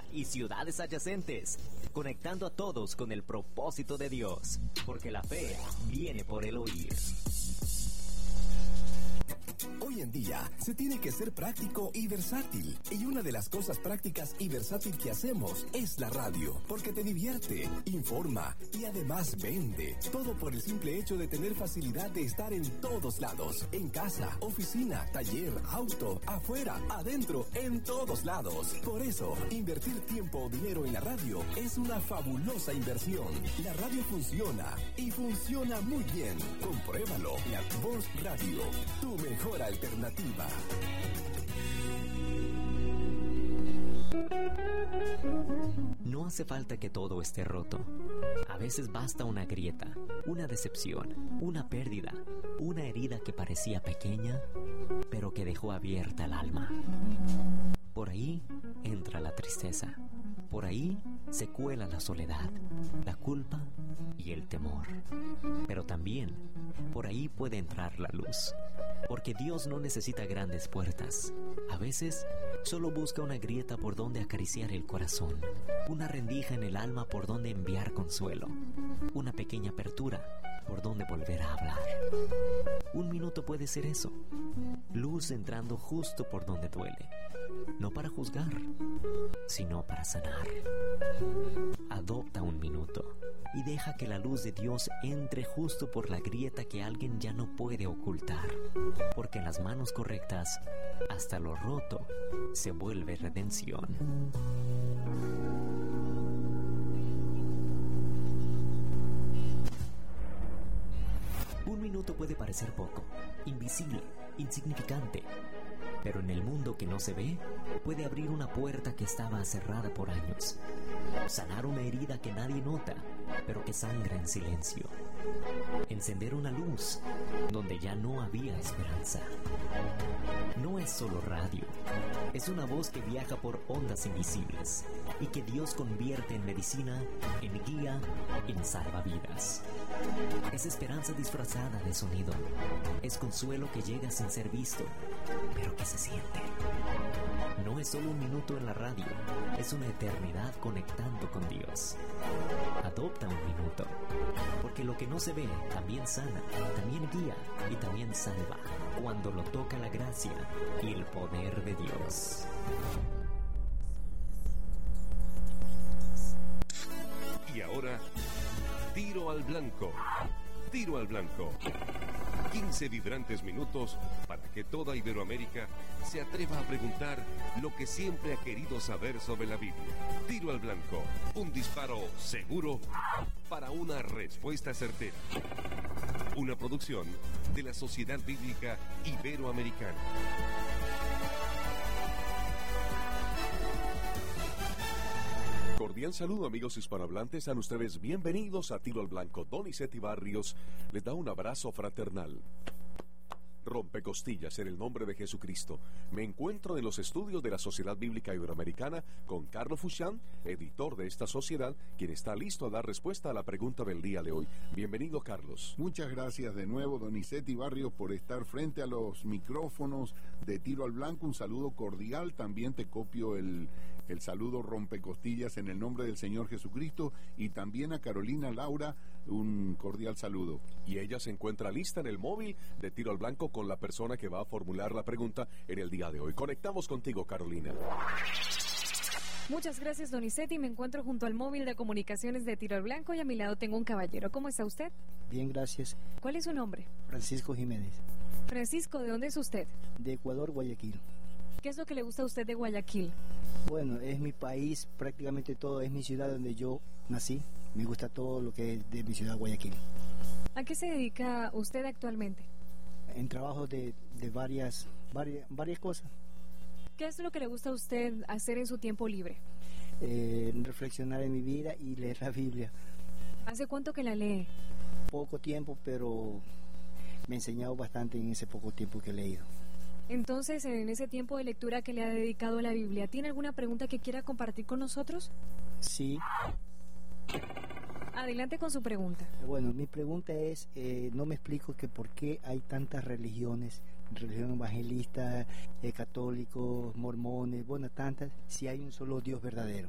y ciudades adyacentes, conectando a todos con el propósito de Dios, porque la fe viene por el oír. Hoy en día se tiene que ser práctico y versátil. Y una de las cosas prácticas y versátil que hacemos es la radio, porque te divierte, informa y además vende. Todo por el simple hecho de tener facilidad de estar en todos lados. En casa, oficina, taller, auto, afuera, adentro, en todos lados. Por eso, invertir tiempo o dinero en la radio es una fabulosa inversión. La radio funciona y funciona muy bien. Compruébalo. La Voz Radio, tu mejor alternativa. No hace falta que todo esté roto. A veces basta una grieta, una decepción, una pérdida, una herida que parecía pequeña, pero que dejó abierta el alma. Por ahí entra la tristeza. Por ahí se cuela la soledad, la culpa y el temor. Pero también por ahí puede entrar la luz. Porque Dios no necesita grandes puertas. A veces solo busca una grieta por donde acariciar el corazón, una rendija en el alma por donde enviar consuelo, una pequeña apertura por donde volver a hablar. Un minuto puede ser eso, luz entrando justo por donde duele, no para juzgar, sino para sanar. Adopta un minuto y deja que la luz de Dios entre justo por la grieta que alguien ya no puede ocultar, porque en las manos correctas, hasta lo roto se vuelve redención. Un minuto puede parecer poco, invisible, insignificante, pero en el mundo que no se ve, puede abrir una puerta que estaba cerrada por años, sanar una herida que nadie nota, pero que sangra en silencio, encender una luz donde ya no había esperanza. No es solo radio, es una voz que viaja por ondas invisibles y que Dios convierte en medicina, en guía, en salvavidas. Es esperanza disfrazada de sonido, es consuelo que llega sin ser visto, pero que se siente. No es solo un minuto en la radio, es una eternidad conectando con Dios. Adopta un minuto, porque lo que no se ve también sana, también guía y también salva, cuando lo toca la gracia y el poder de Dios. Y ahora, Tiro al Blanco. Tiro al Blanco. 15 vibrantes minutos para que toda Iberoamérica se atreva a preguntar lo que siempre ha querido saber sobre la Biblia. Tiro al Blanco, un disparo seguro para una respuesta certera. Una producción de la Sociedad Bíblica Iberoamericana. Cordial saludo, amigos hispanohablantes, sean ustedes bienvenidos a Tiro al Blanco. Donizetti Barrios les da un abrazo fraternal. Rompecostillas en el nombre de Jesucristo. Me encuentro en los estudios de la Sociedad Bíblica Iberoamericana con Carlos Fuchán, editor de esta sociedad, quien está listo a dar respuesta a la pregunta del día de hoy. Bienvenido, Carlos. Muchas gracias de nuevo, Donizetti Barrios, por estar frente a los micrófonos de Tiro al Blanco. Un saludo cordial. También te copio el saludo rompecostillas en el nombre del Señor Jesucristo, y también a Carolina Laura un cordial saludo. Y ella se encuentra lista en el móvil de Tiro al Blanco con la persona que va a formular la pregunta en el día de hoy. Conectamos contigo, Carolina. Muchas gracias, Donizetti. Me encuentro junto al móvil de comunicaciones de Tiro al Blanco y a mi lado tengo un caballero. ¿Cómo está usted? Bien, gracias. ¿Cuál es su nombre? Francisco Jiménez. Francisco, ¿de dónde es usted? De Ecuador, Guayaquil. ¿Qué es lo que le gusta a usted de Guayaquil? Bueno, es mi país, prácticamente todo, es mi ciudad donde yo nací. Me gusta todo lo que es de mi ciudad, Guayaquil. ¿A qué se dedica usted actualmente? En trabajo de varias cosas. ¿Qué es lo que le gusta a usted hacer en su tiempo libre? Reflexionar en mi vida y leer la Biblia. ¿Hace cuánto que la lee? Poco tiempo, pero me he enseñado bastante en ese poco tiempo que he leído. Entonces, en ese tiempo de lectura que le ha dedicado a la Biblia, ¿tiene alguna pregunta que quiera compartir con nosotros? Sí. Adelante con su pregunta. Bueno, mi pregunta es, no me explico que por qué hay tantas religiones, religión evangelista, católicos, mormones, bueno, tantas, si hay un solo Dios verdadero.